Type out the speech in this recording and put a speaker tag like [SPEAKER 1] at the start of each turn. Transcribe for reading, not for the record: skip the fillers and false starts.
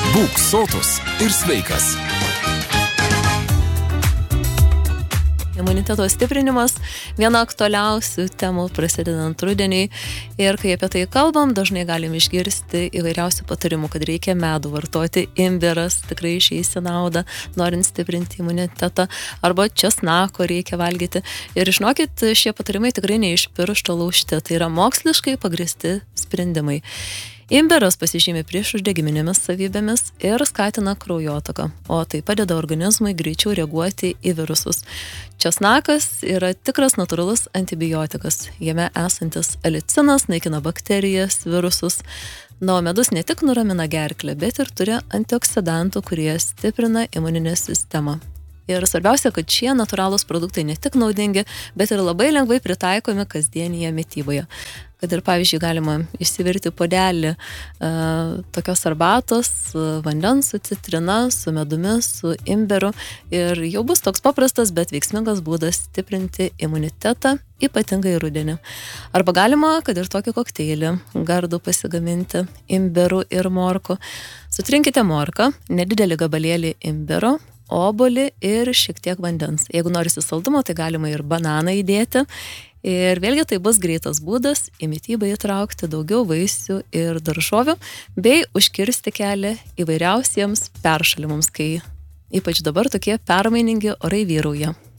[SPEAKER 1] Būk sotus ir sveikas.
[SPEAKER 2] Imuniteto stiprinimas viena aktualiausių temų prasidedant rudeniui ir kai apie tai kalbam, dažnai galim išgirsti įvairiausių patarimų, kad reikia medų vartoti, imbieras tikrai išeis į naudą, norint stiprinti imunitetą, arba česnako reikia valgyti. Ir žinokit, šie patarimai tikrai ne iš piršto laužti, tai yra moksliškai pagristi sprendimai. Imbieras pasižymi priešuždegiminėmis savybėmis ir skatina kraujotaką, o tai padeda organizmui greičiau reaguoti į virusus. Česnakas yra tikras natūralus antibiotikas. Jame esantis alicinas naikina bakterijas, virusus. Na, o medus ne tik nuramina gerklę, bet ir turi antioksidantų, kurie stiprina imuninę sistemą. Ir svarbiausia, kad šie natūralūs produktai ne tik naudingi, bet ir labai lengvai pritaikomi kasdienėje mityboje. Kad ir, pavyzdžiui, galima išsivirti puodelį tokios arbatos, vandens su citrina, su medumi, su imbieru. Ir jau bus toks paprastas, bet veiksmingas būdas stiprinti imunitetą, ypatingai rudenį. Arba galima, kad ir tokį kokteilį gardų pasigaminti imbieru ir morku. Sutrinkite morką, nedidelį gabalėlį imbiero, obuolį ir šiek tiek vandens. Jeigu norisi saldumo, tai galima ir bananą įdėti. Ir vėlgi tai bus greitas būdas į mitybą įtraukti daugiau vaisių ir daržovių, bei užkirsti kelią įvairiausiems peršalimams, kai ypač dabar tokie permainingi orai vyrauja.